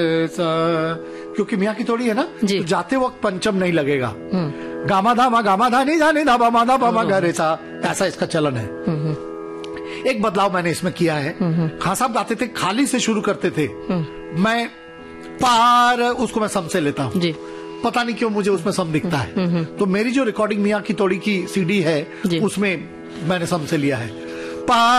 क्योंकि मियाँ की तोड़ी है ना, तो जाते वक्त पंचम नहीं लगेगा। गामा धा नी धा नी धा मा धा पा मा गा रे सा, ऐसा इसका चलन है। एक बदलाव मैंने इसमें किया है। खान साहब गाते थे, खाली से शुरू करते थे, मैं पार उसको मैं सम से लेता हूँ। पता नहीं क्यों मुझे उसमें सम दिखता है। तो मेरी जो रिकॉर्डिंग मियाँ की तोड़ी की सीडी है उसमें मैंने सम से लिया है। पार